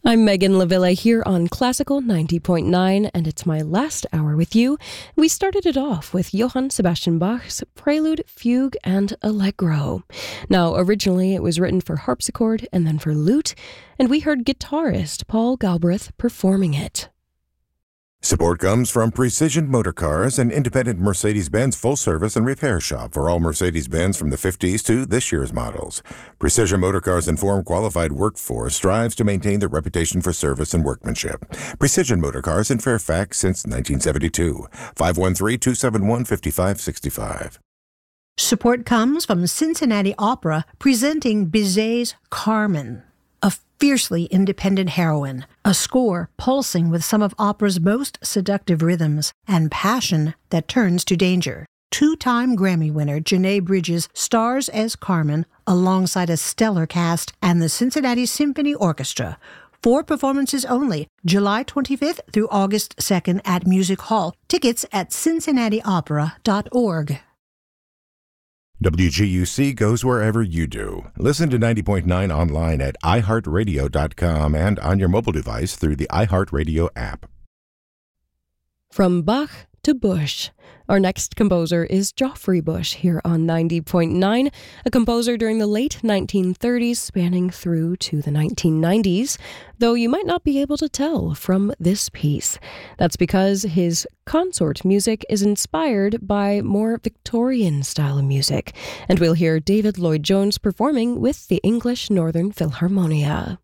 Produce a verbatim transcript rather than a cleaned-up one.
I'm Megan Lavilla here on Classical ninety point nine, and it's my last hour with you. We started it off with Johann Sebastian Bach's Prelude, Fugue, and Allegro. Now, originally it was written for harpsichord and then for lute, and we heard guitarist Paul Galbraith performing it. Support comes from Precision Motor Cars, an independent Mercedes-Benz full-service and repair shop for all Mercedes-Benz from the fifties to this year's models. Precision Motor Cars' informed, qualified workforce strives to maintain their reputation for service and workmanship. Precision Motor Cars in Fairfax since nineteen seventy-two. five one three, two seven one, five five six five. Support comes from Cincinnati Opera presenting Bizet's Carmen, a fiercely independent heroine, a score pulsing with some of opera's most seductive rhythms and passion that turns to danger. Two-time Grammy winner Janae Bridges stars as Carmen alongside a stellar cast and the Cincinnati Symphony Orchestra. Four performances only, July twenty-fifth through August second at Music Hall. Tickets at cincinnati opera dot org. W G U C goes wherever you do. Listen to ninety point nine online at i heart radio dot com and on your mobile device through the iHeartRadio app. From Bach to Bush. Our next composer is Geoffrey Bush here on ninety point nine, a composer during the late nineteen thirties spanning through to the nineteen nineties, though you might not be able to tell from this piece. That's because his consort music is inspired by more Victorian style of music, and we'll hear David Lloyd-Jones performing with the English Northern Philharmonia.